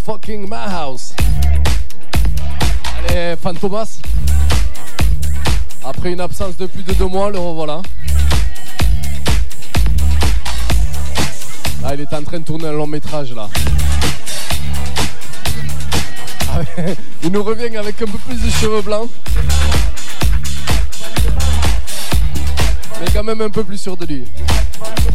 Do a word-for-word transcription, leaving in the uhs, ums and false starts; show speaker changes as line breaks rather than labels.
fucking my house. Allez, Fantomas. Après une absence de plus de deux mois, le revoilà. Là, il est en train de tourner un long métrage là. Il nous revient avec un peu plus de cheveux blancs. Mais quand même un peu plus sûr de lui.